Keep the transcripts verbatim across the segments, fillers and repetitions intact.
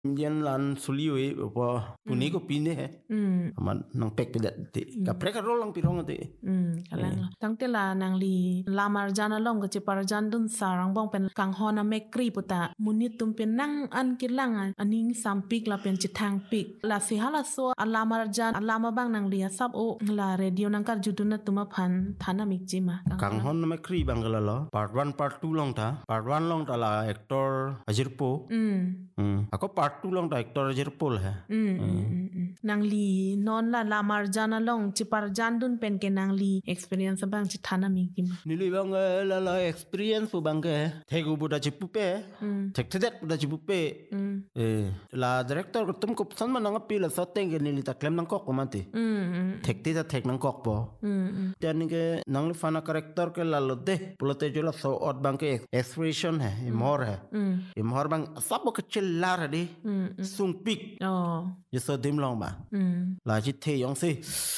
Yan lan suliwe apa puni ko pine he. Aman nang pek pedat ti. Ka preka rolang pirong ti. Hmm, kalang tang tela nang li lamar jana long ke par jan dun sarang bong pen kang hona mekri puta munit tum pen nang an kilang aning sampik la pen chitang pik la si hala so alamar jan alama bang nang li sab o la radio nang kar juduna tuma phan thana mikjima kang hona mekri bang la part one part two long ta part one long ta la actor Ajirpo. Hmm. Hmm. Ako part two long ta actor Ajirpo ha. Hmm. Nang li non la lamar jana long chipar jan dun pen ke nang li experience bang chithana mikjima. Nili bang la la experience bang ke thegu buda chipupe. Thek thedet buda chipupe. Eh la director ko tum ko san man nang pi la sateng ke nili ta klem nang kok ko mati. Thek ti ta thek nang kok po. Tan ke nang li fana character ke la lo de pulote jola so od bang ke expression hai imhor hai. Imhor bang sab ko chillar di sung pik. Oh. Je so dim long ba. La chi the yong si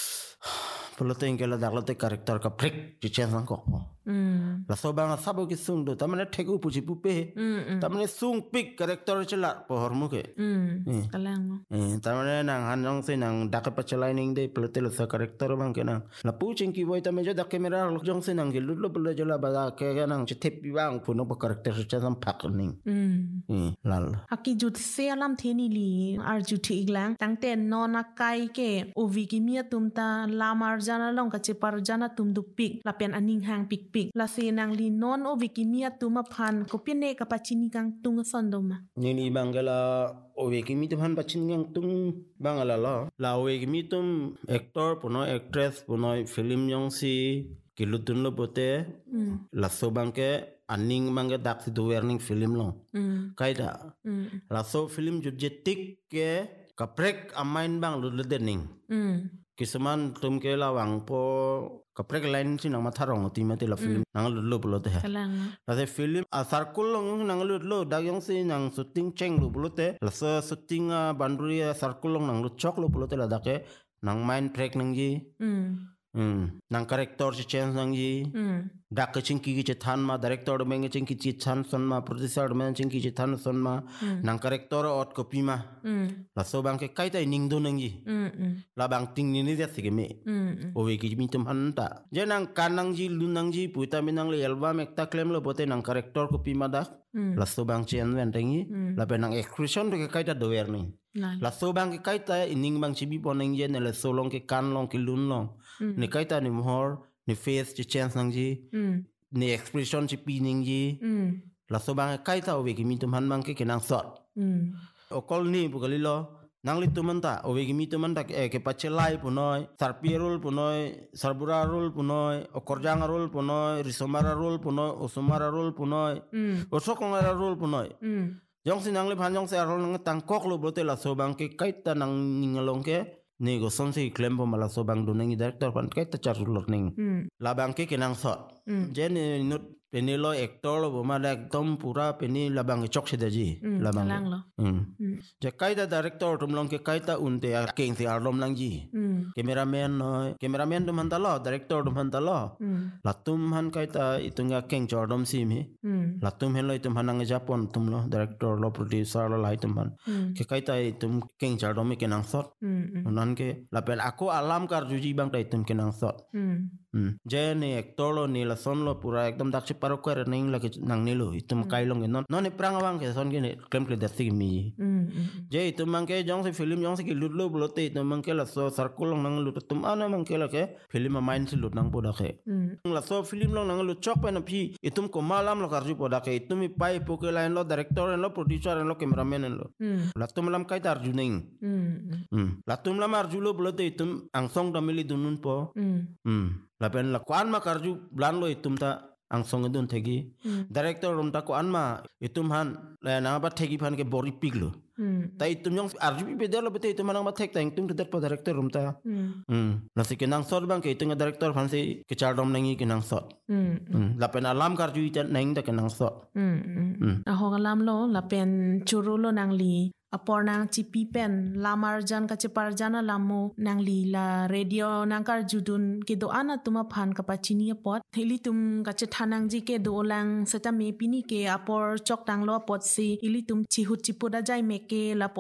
pulote ke la dak lo te character ka break chi chen nang kok po. La so bang sabo ki sung do tamane thegu puji pupe tamane sung pik character chela po hormu ke kalang eh tamane nang hanong se nang dak pa chelai ning de pelote la sa character bang ke nang la puching ki boy tamane jo dak camera lo jong se nang ge lut lo belo jola ba ke nang che thep bang puno pa character cha sam phak ning eh lal aki jut se alam theni li ar juthi iglang tangte nona kai ke ovi ki mia tumta lamar jana long ka che par jana tum du pik la pen aning hang pik pik la se nang li non o vikimia tuma phan ko pine ka pachini kang tung sondoma ni ni bangala o vikimi tum han pachini kang tung bangala la la o vikimi tum actor puno actress puno film yong si kilutun lo bote la so bangke aning mangga dak si do warning film lo kaida la so film jujetik ke kaprek amain bang lu ledening kisaman tum ke lawang po kaprek line si nang matharong ti mate la film nang lu lo bulote ha la se film a circle long nang lu lo dagyong si nang shooting cheng lu bulote la so shooting banduri circle long nang lu chok lu bulote la dake nang main track nang ji mm nang character si change nang ji dak chingki ki chan ma director meng chingki chi chan son ma producer meng chingki chi than son ma nang character ot copy ma la so bang ke kai tai ning do nang ji la bang ting ni ni se me o we ki mi tum han ta je nang kan nang ji lu nang ji puita mi nang le album ekta claim lo bote nang character copy ma da la so bang chen wen tengi la pe nang expression ke kai ta do wer ni la so bang ke kai ta ining bang chi bi boneng je ne la so long ke kan long ke lun long ni kai ta ni mhor ni face chi chance nang ji ni expression chi pining ji la so bang kai ta o we ki mi tum han bang ke ke nang sot o kol ni bu gali lo nang li tum ta o we ki mi tum ta ke pachelai punoi sarpierul punoi sarburarul punoi o korjang rul punoi risomara rul punoi o somara rul punoi o sokongara rul punoi jong si nang li phan jong se rol nang tang kok lo bote la so bang ke kai ta nang ningalong ke nego son se claim po mala so bang do nang director pan kai ta char lor ning la bang ke kenang sot jen not penilo actor lo ma la tom pura peni la bang chok se daji la bang je kai ta director tum long ke kai ta un te keng se arlom lang ji cameraman no cameraman dum han ta lo director dum han ta lo la tum han kai ta itunga keng chordom si mi la tum hen lo tum hanang japon tum lo director lo producer lo lai tum han ke kai ta tum keng chordom mi kenang sot nan ke la pel ako alam kar juji bang ta tum kenang sot je ne actor lo ni la son lo pura ekdam dak chi paro kar ning la ke nang ni lo itum kai long non non ne prang bang ke son ke ne klem ke dasig mi je itum mang ke jong se film jong se ki lut lo blote itum mang ke la so circle long nang lut tum ana mang ke la ke film main si lut nang poda ke la so film long nang lut chok pa na phi itum ko malam lo kar ju poda ke itum mi pai po ke line lo director lo producer lo cameraman lo la tum lam kai tar ju ning la tum lam ar ju lo blote itum ang song da mili dunun po la pen la kwan ma karju blan lo itum ta ang song dun thegi director rum ta ko anma itum han la na ba thegi phan ke bori piglo ta itum yong arju pe delo bete itum nang ba thek ta itum te po director rum ta hm la se ke nang sor bang ke itum director phan se ke char dom nang ke nang sot la pen alam karju ita nang ta ke nang sot a ho alam lo la pen churu lo nang li apor nang chipi pen lamar jan ka chepar jana lamu nang li la radio nang kar judun ke do ana tuma phan ka pachini pot theli tum ka che thanang ji ke do lang seta me pini ke apor chok tang lo pot si ili tum chi hut chi poda jai me ke la